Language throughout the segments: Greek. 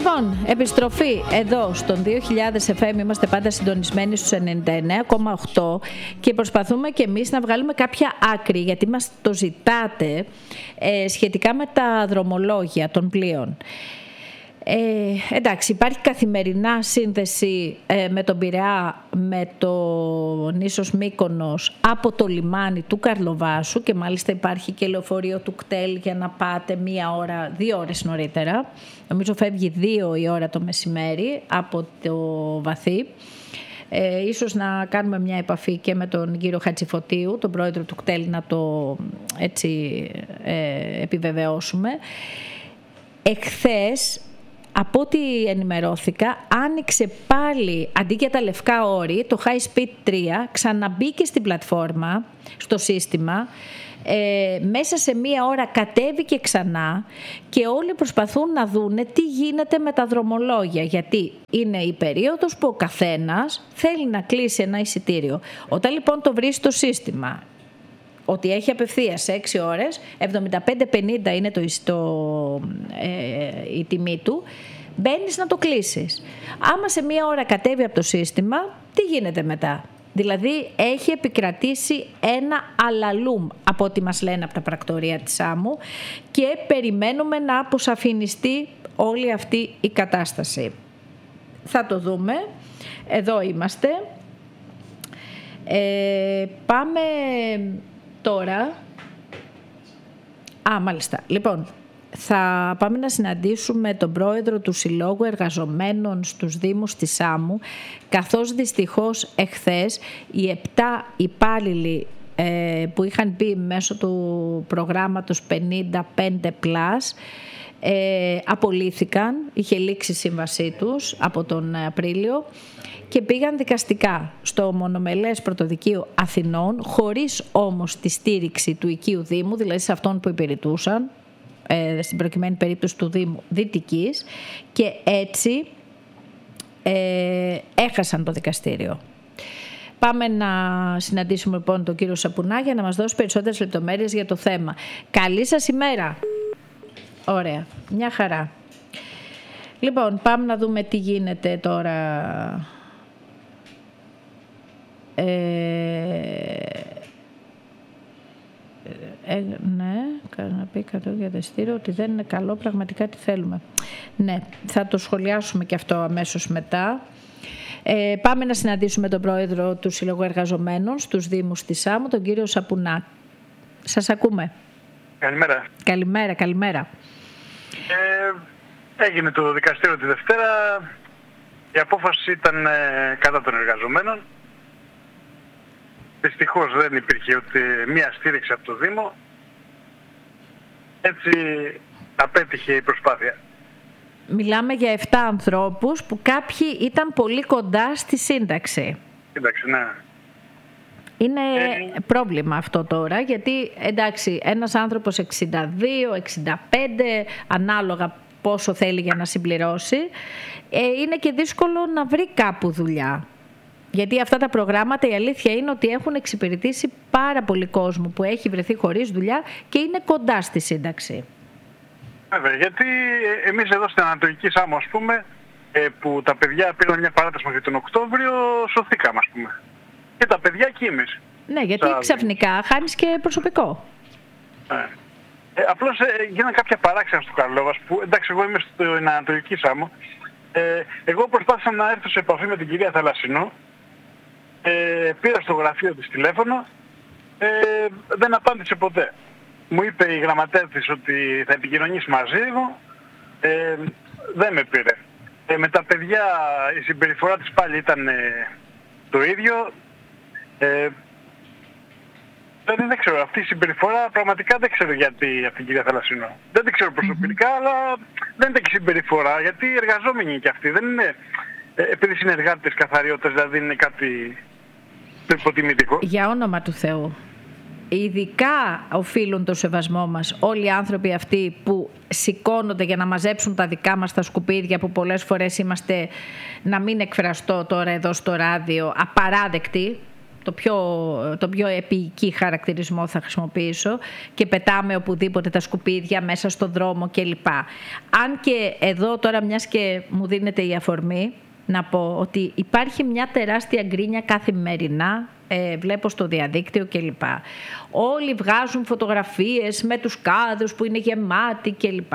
Λοιπόν, επιστροφή εδώ στον 2000 FM, είμαστε πάντα συντονισμένοι στους 99,8 και προσπαθούμε και εμείς να βγάλουμε κάποια άκρη, γιατί μας το ζητάτε, σχετικά με τα δρομολόγια των πλοίων. Εντάξει, υπάρχει καθημερινά σύνδεση με τον Πειραιά, με το νήσος Μύκονος από το λιμάνι του Καρλοβάσου και μάλιστα υπάρχει και λεωφορείο του ΚΤΕΛ για να πάτε 2 ώρες νωρίτερα. Νομίζω φεύγει 2 η ώρα το μεσημέρι από το Βαθύ. Ίσως να κάνουμε μια επαφή και με τον κύριο Χατζηφωτίου, τον πρόεδρο του ΚΤΕΛ, να το έτσι επιβεβαιώσουμε. Εχθές, από ό,τι ενημερώθηκα, άνοιξε πάλι, αντί για τα λευκά όρη, το High Speed 3 ξαναμπήκε στην πλατφόρμα, στο σύστημα. Μέσα σε 1 ώρα κατέβηκε ξανά και όλοι προσπαθούν να δούνε τι γίνεται με τα δρομολόγια, γιατί είναι η περίοδος που ο καθένας θέλει να κλείσει ένα εισιτήριο. Όταν λοιπόν το βρει στο σύστημα ότι έχει απευθείας σε 6 ώρες, 75-50 είναι η τιμή του, μπαίνεις να το κλείσεις. Άμα σε 1 ώρα κατέβει από το σύστημα, τι γίνεται μετά? Δηλαδή έχει επικρατήσει ένα αλαλούμ από ό,τι μας λένε από τα πρακτορεία της άμμου και περιμένουμε να αποσαφινιστεί όλη αυτή η κατάσταση. Θα το δούμε. Εδώ είμαστε. Πάμε τώρα. Μάλιστα. Λοιπόν, θα πάμε να συναντήσουμε τον πρόεδρο του Συλλόγου Εργαζομένων στους Δήμους της άμμου, καθώς δυστυχώς εχθές οι 7 υπάλληλοι που είχαν μπει μέσω του προγράμματος 55+, απολύθηκαν, είχε λήξει η σύμβασή τους από τον Απρίλιο και πήγαν δικαστικά στο Μονομελές Πρωτοδικείο Αθηνών, χωρίς όμως τη στήριξη του οικείου Δήμου, δηλαδή σε αυτόν που υπηρετούσαν, στην προκειμένη περίπτωση του Δήμου Δυτικής, και έτσι έχασαν το δικαστήριο. Πάμε να συναντήσουμε λοιπόν τον κύριο Σαπουνά για να μας δώσει περισσότερες λεπτομέρειες για το θέμα. Καλή σας ημέρα. Ωραία, μια χαρά. Λοιπόν, πάμε να δούμε τι γίνεται τώρα. Ναι, να πει καλό για το ειστήριο ότι δεν είναι καλό, πραγματικά τι θέλουμε. Ναι, θα το σχολιάσουμε και αυτό αμέσως μετά. Πάμε να συναντήσουμε τον πρόεδρο του Συλλόγου Εργαζομένων στους Δήμους της άμμου, τον κύριο Σαπουνά. Σας ακούμε. Καλημέρα. Καλημέρα. Έγινε το δικαστήριο τη Δευτέρα. Η απόφαση ήταν κατά των εργαζομένων. Δυστυχώς δεν υπήρχε ούτε μία στήριξη από το Δήμο. Έτσι απέτυχε η προσπάθεια. Μιλάμε για 7 ανθρώπους που κάποιοι ήταν πολύ κοντά στη σύνταξη. Σύνταξη, ναι. Είναι πρόβλημα αυτό τώρα, γιατί εντάξει, ένας άνθρωπος 62, 65, ανάλογα πόσο θέλει για να συμπληρώσει, είναι και δύσκολο να βρει κάπου δουλειά. Γιατί αυτά τα προγράμματα, η αλήθεια είναι ότι έχουν εξυπηρετήσει πάρα πολύ κόσμο που έχει βρεθεί χωρίς δουλειά και είναι κοντά στη σύνταξη. Βέβαια, γιατί εμείς εδώ στην Ανατολική Σάμμο, ας πούμε, που τα παιδιά πήραν μια παράταση για τον Οκτώβριο, σωθήκαμε, ας πούμε. Και τα παιδιά και εμείς. Ναι, γιατί ξαφνικά χάνεις και προσωπικό. Απλώς γίνανε κάποια παράξενα στο Καρλόβας, που εντάξει, εγώ είμαι στην Ανατολική Σάμμο. Εγώ προσπάθησα να έρθω σε επαφή με την κυρία Θαλασσινό. Πήρα στο γραφείο της τηλέφωνο, δεν απάντησε ποτέ. Μου είπε η γραμματέα της ότι θα επικοινωνήσει μαζί μου, δεν με πήρε. Με τα παιδιά η συμπεριφορά της πάλι ήταν το ίδιο. Δεν ξέρω, αυτή η συμπεριφορά πραγματικά δεν ξέρω γιατί από την κυρία Θαλασσινό. Δεν την ξέρω προσωπικά, αλλά δεν είναι και συμπεριφορά, γιατί οι εργαζόμενοι είναι και αυτοί. Δεν είναι επειδή συνεργάτες καθαριότητας, δηλαδή είναι κάτι υποτιμητικό. Για όνομα του Θεού. Ειδικά οφείλουν το σεβασμό μας όλοι οι άνθρωποι αυτοί που σηκώνονται για να μαζέψουν τα δικά μας τα σκουπίδια, που πολλές φορές είμαστε, να μην εκφραστώ τώρα εδώ στο ράδιο, απαράδεκτοι. το πιο επίοικη χαρακτηρισμό θα χρησιμοποιήσω, και πετάμε οπουδήποτε τα σκουπίδια μέσα στον δρόμο κλπ. Αν και εδώ τώρα, μιας και μου δίνεται η αφορμή, να πω ότι υπάρχει μια τεράστια γκρίνια καθημερινά, βλέπω στο διαδίκτυο κλπ. Όλοι βγάζουν φωτογραφίες με τους κάδους που είναι γεμάτοι κλπ.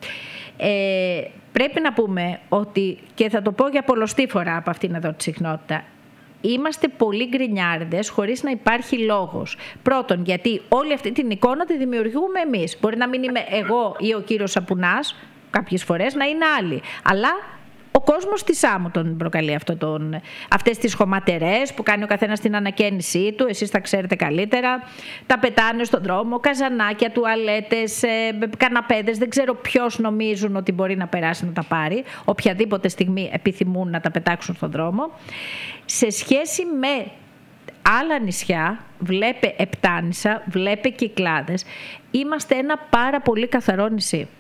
Πρέπει να πούμε ότι, και θα το πω για πολλοστή φορά από αυτήν εδώ τη συχνότητα, είμαστε πολύ γκρινιάρδες χωρίς να υπάρχει λόγος. Πρώτον, γιατί όλη αυτή την εικόνα τη δημιουργούμε εμείς. Μπορεί να μην είμαι εγώ ή ο κύριος Σαπουνάς, κάποιες φορές να είναι άλλοι. Αλλά ο κόσμος της άμμου τον προκαλεί αυτές τις χωματερές που κάνει ο καθένας την ανακαίνισή του, εσείς τα ξέρετε καλύτερα, τα πετάνε στον δρόμο, καζανάκια, τουαλέτες, καναπέδες, δεν ξέρω ποιος νομίζουν ότι μπορεί να περάσει να τα πάρει, οποιαδήποτε στιγμή επιθυμούν να τα πετάξουν στον δρόμο. Σε σχέση με άλλα νησιά, βλέπε Επτάνησα, βλέπε Κυκλάδες, είμαστε ένα πάρα πολύ καθαρό νησί.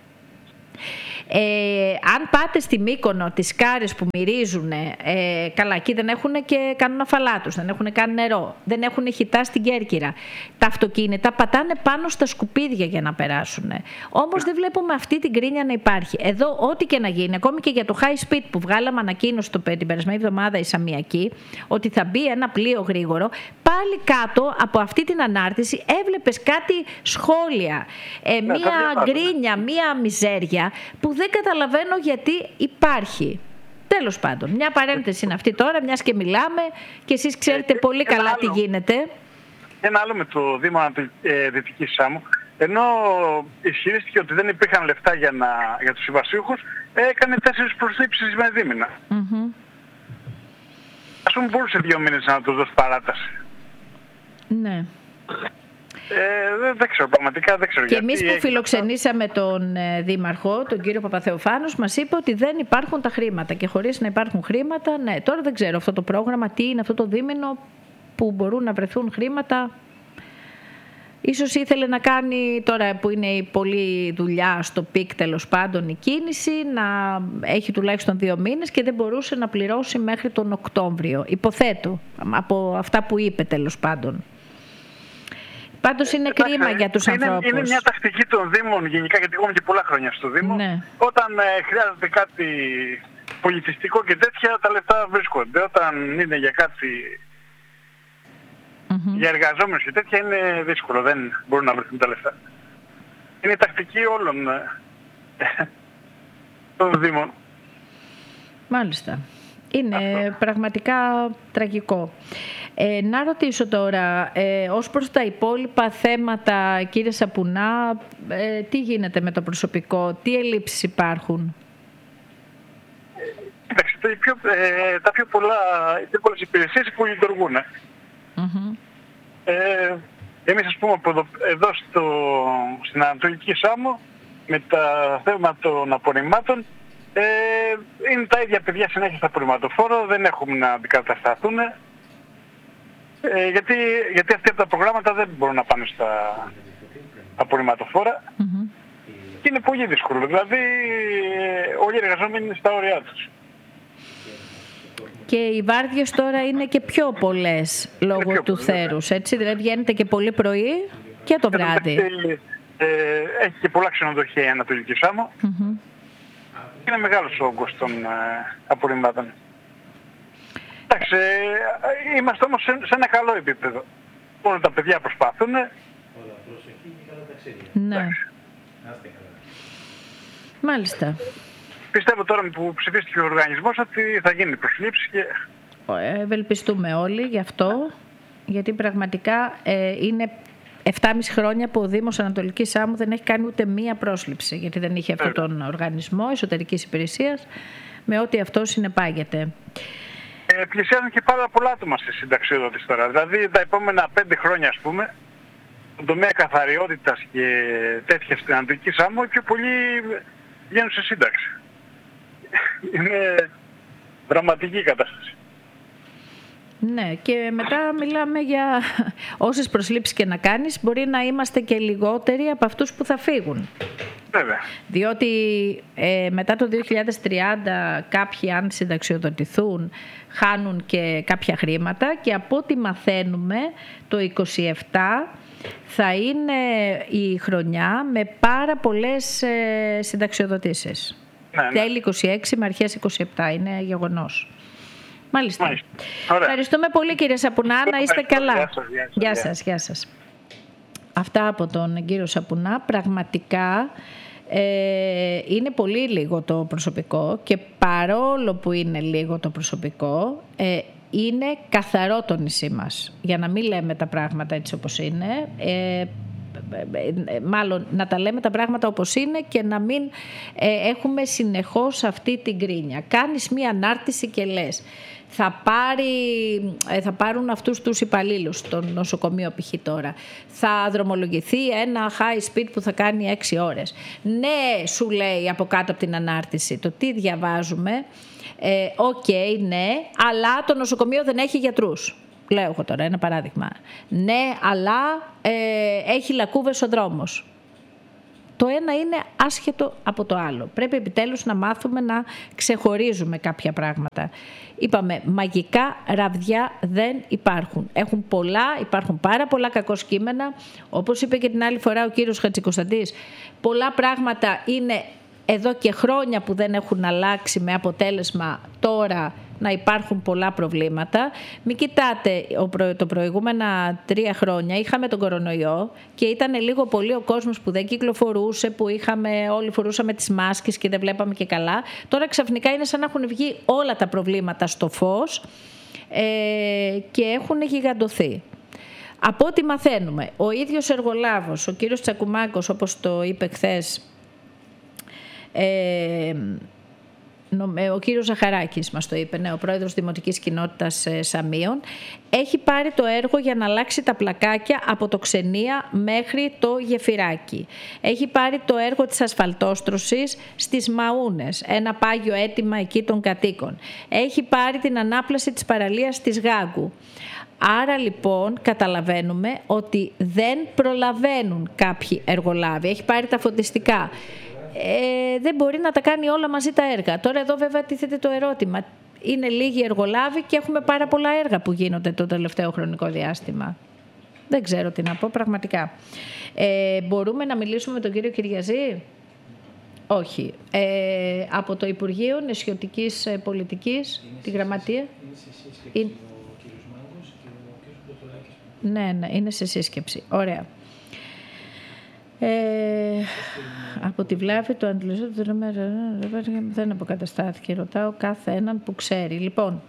Αν πάτε στη Μύκονο, τις Κάρες που μυρίζουν, καλά, εκεί δεν έχουν και κανένα αφαλάτους, δεν έχουν καν νερό, δεν έχουν χιτά στην Κέρκυρα. Τα αυτοκίνητα πατάνε πάνω στα σκουπίδια για να περάσουν. Όμως δεν βλέπουμε αυτή την κρίνια να υπάρχει. Εδώ, ό,τι και να γίνει, ακόμη και για το high speed που βγάλαμε ανακοίνωση την περασμένη εβδομάδα η Σαμιακή, ότι θα μπει ένα πλοίο γρήγορο, πάλι κάτω από αυτή την ανάρτηση έβλεπες κάτι σχόλια, μία γκρίνια, μία μιζέρια που δεν καταλαβαίνω γιατί υπάρχει. Τέλος πάντων, μια παρένθεση είναι αυτή τώρα, μιας και μιλάμε και εσείς ξέρετε πολύ καλά τι γίνεται. Ένα άλλο με το Δήμο Δυτικής Σάμου, ενώ ισχυρίστηκε ότι δεν υπήρχαν λεφτά για τους συμβασίουχους, έκανε 4 προσλήψεις με δίμηνα. Ας πούμε μπορούσε 2 μήνες να τους δώσει παράταση. Ναι. Δεν ξέρω, πραγματικά δεν ξέρω. Και εμείς που φιλοξενήσαμε τον Δήμαρχο, τον κύριο Παπαθεοφάνους, μας είπε ότι δεν υπάρχουν τα χρήματα, και χωρίς να υπάρχουν χρήματα, ναι, τώρα δεν ξέρω αυτό το πρόγραμμα, τι είναι αυτό το δίμηνο που μπορούν να βρεθούν χρήματα. Ίσως ήθελε να κάνει, τώρα που είναι η πολλή δουλειά στο πικ τέλος πάντων η κίνηση, να έχει τουλάχιστον 2 μήνες και δεν μπορούσε να πληρώσει μέχρι τον Οκτώβριο. Υποθέτω, από αυτά που είπε τέλος πάντων. Πάντως είναι κρίμα για τους ανθρώπους. Είναι μια τακτική των Δήμων γενικά, γιατί εγώ είμαι και πολλά χρόνια στο Δήμο. Ναι. Όταν χρειάζεται κάτι πολιτιστικό και τέτοια, τα λεφτά βρίσκονται. Όταν είναι για κάτι, για εργαζόμενους και τέτοια, είναι δύσκολο. Δεν μπορούν να βρεθούν τα λεφτά. Είναι η τακτική όλων των Δήμων. Μάλιστα. Είναι πραγματικά τραγικό. Να ρωτήσω τώρα, ως προς τα υπόλοιπα θέματα, κύριε Σαπουνά, τι γίνεται με το προσωπικό, τι ελλείψεις υπάρχουν? Εντάξει, τα πιο πολλές υπηρεσίες που λειτουργούν. Εμείς, ας πούμε, εδώ στην Ανατολική Σάμο, με τα θέματα των απορριμμάτων, είναι τα ίδια παιδιά συνέχεια στα απορριμματοφόρο, δεν έχουμε να αντικατασταθούν. Γιατί αυτά τα προγράμματα δεν μπορούν να πάνε στα απορριμματοφόρα και είναι πολύ δύσκολο. Δηλαδή όλοι οι εργαζόμενοι είναι στα όρια τους. Και οι βάρδιες τώρα είναι και πιο πολλές λόγω του θέρους, έτσι, δηλαδή βγαίνετε και πολύ πρωί και το βράδυ. Έχει και πολλά ξενοδοχεία η Ανατολική Σάμο. Είναι μεγάλος ο όγκος των απορριμμάτων. Εντάξει, είμαστε όμως σε ένα καλό επίπεδο. Όλα τα παιδιά προσπαθούν. Ναι. Μάλιστα. Πιστεύω τώρα που ψηφίστηκε ο οργανισμός ότι θα γίνει προσλήψη και... Ευελπιστούμε όλοι γι' αυτό, γιατί πραγματικά είναι 7,5 χρόνια που ο Δήμος Ανατολικής Σάμου δεν έχει κάνει ούτε μία πρόσληψη, γιατί δεν είχε αυτόν τον οργανισμό εσωτερικής υπηρεσίας με ό,τι αυτό συνεπάγεται. Πλησιάζουν και πάρα πολλά άτομα στη συνταξιοδότηση τώρα. Δηλαδή τα επόμενα 5 χρόνια, ας πούμε, στον τομέα καθαριότητας και τέτοια στην Ανατολική Σάμο, και πολλοί βγαίνουν σε σύνταξη. Είναι δραματική η κατάσταση. Ναι, και μετά μιλάμε για όσες προσλήψεις και να κάνεις, μπορεί να είμαστε και λιγότεροι από αυτούς που θα φύγουν. Βέβαια. Διότι μετά το 2030 κάποιοι, αν συνταξιοδοτηθούν, χάνουν και κάποια χρήματα, και από ό,τι μαθαίνουμε το 27 θα είναι η χρονιά με πάρα πολλές συνταξιοδοτήσεις. Ναι. Τέλη 26 με αρχές 27, είναι γεγονός. Μάλιστα. Ωραία. Ευχαριστούμε πολύ, κύριε Σαπουνά, να είστε καλά. Γεια σας. Αυτά από τον κύριο Σαπουνά. Πραγματικά είναι πολύ λίγο το προσωπικό, και παρόλο που είναι λίγο το προσωπικό, είναι καθαρό το νησί μας. Για να μην λέμε τα πράγματα έτσι όπως είναι, μάλλον να τα λέμε τα πράγματα όπως είναι και να μην έχουμε συνεχώς αυτή την γκρίνια. Κάνεις μία ανάρτηση και λες θα πάρουν αυτούς τους υπαλλήλους στο νοσοκομείο π.χ. τώρα. Θα δρομολογηθεί ένα high speed που θα κάνει 6 ώρες. Ναι, σου λέει από κάτω από την ανάρτηση. Το τι διαβάζουμε, ναι, αλλά το νοσοκομείο δεν έχει γιατρούς. Λέω εγώ τώρα ένα παράδειγμα. Ναι, αλλά έχει λακκούβες ο δρόμος. Το ένα είναι άσχετο από το άλλο. Πρέπει επιτέλους να μάθουμε να ξεχωρίζουμε κάποια πράγματα. Είπαμε, μαγικά ραβδιά δεν υπάρχουν. Υπάρχουν πάρα πολλά κακώς κείμενα. Όπως είπε και την άλλη φορά ο κύριος Χατζικοσταντής, πολλά πράγματα είναι εδώ και χρόνια που δεν έχουν αλλάξει, με αποτέλεσμα τώρα να υπάρχουν πολλά προβλήματα. Μην κοιτάτε, το προηγούμενα 3 χρόνια είχαμε τον κορονοϊό και ήταν λίγο πολύ ο κόσμος που δεν κυκλοφορούσε, που όλοι φορούσαμε τις μάσκες και δεν βλέπαμε και καλά. Τώρα ξαφνικά είναι σαν να έχουν βγει όλα τα προβλήματα στο φως και έχουν γιγαντωθεί. Από ό,τι μαθαίνουμε, ο ίδιος εργολάβος, ο κύριος Τσακουμάκος, όπως το είπε χθες, ο κύριος Ζαχαράκης μας το είπε, ο πρόεδρος Δημοτικής Κοινότητας Σαμίων, έχει πάρει το έργο για να αλλάξει τα πλακάκια από το Ξενία μέχρι το Γεφυράκι. Έχει πάρει το έργο της ασφαλτόστρωσης στις Μαούνες, ένα πάγιο αίτημα εκεί των κατοίκων. Έχει πάρει την ανάπλαση της παραλίας της Γάγκου. Άρα λοιπόν καταλαβαίνουμε ότι δεν προλαβαίνουν κάποιοι εργολάβοι. Έχει πάρει τα φωτιστικά. Δεν μπορεί να τα κάνει όλα μαζί τα έργα. Τώρα εδώ βέβαια τίθεται το ερώτημα. Είναι λίγοι εργολάβοι και έχουμε πάρα πολλά έργα που γίνονται το τελευταίο χρονικό διάστημα. Δεν ξέρω τι να πω πραγματικά. Μπορούμε να μιλήσουμε με τον κύριο Κυριαζή? Όχι. Από το Υπουργείο Νησιωτικής Πολιτικής, τη Γραμματεία. Ναι, είναι σε σύσκεψη. Ωραία. Από τη βλάβη του αντιληπτού δεν αποκαταστάθηκε. Ρωτάω κάθε έναν που ξέρει. Λοιπόν,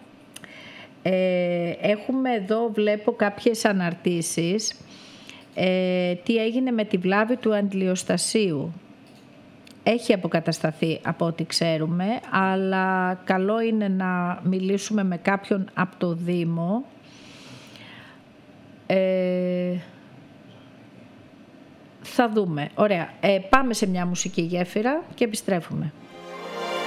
έχουμε εδώ, βλέπω κάποιες αναρτήσεις. Τι έγινε με τη βλάβη του αντιλιοστασίου? Έχει αποκατασταθεί από ό,τι ξέρουμε, αλλά καλό είναι να μιλήσουμε με κάποιον από το Δήμο. Θα δούμε. Ωραία. Πάμε σε μια μουσική γέφυρα και επιστρέφουμε.